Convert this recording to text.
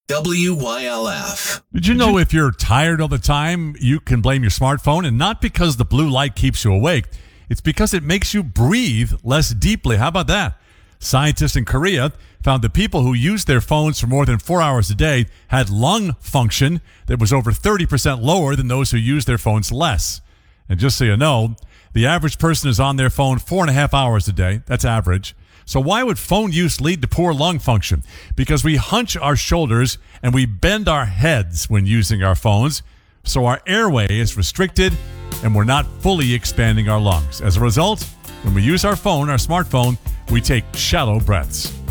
WYLF. Did you know if you're tired all the time, you can blame your smartphone, and not because the blue light keeps you awake. It's because it makes you breathe less deeply. How about that? Scientists in Korea found that people who used their phones for more than 4 hours a day had lung function that was over 30% lower than those who used their phones less. And just so you know, the average person is on their phone 4.5 hours a day. That's average. So why would phone use lead to poor lung function? Because we hunch our shoulders and we bend our heads when using our phones, so our airway is restricted and we're not fully expanding our lungs. As a result, when we use our phone, our smartphone, we take shallow breaths.